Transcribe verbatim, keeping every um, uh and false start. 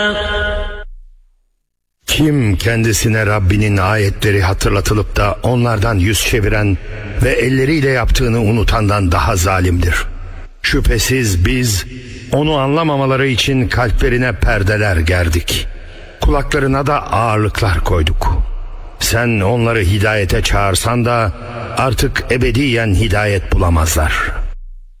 Kim kendisine Rabbinin ayetleri hatırlatılıp da onlardan yüz çeviren ve elleriyle yaptığını unutandan daha zalimdir. Şüphesiz biz onu anlamamaları için kalplerine perdeler gerdik. Kulaklarına da ağırlıklar koyduk. Sen onları hidayete çağırsan da artık ebediyen hidayet bulamazlar.